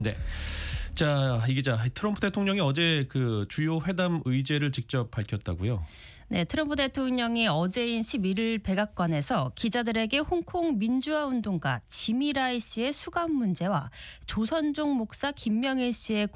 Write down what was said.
네. 자, 이 기자, 트럼프 대통령이 어제 그 주요 회담 의제를 직접 밝혔다고요? 네, 트럼프 대통령이 어제인 11일 백악관에서 기자들에게 홍콩 민주화 운동가 지미 라이 씨의 수감 문제와 조선족 목사 김명일 씨의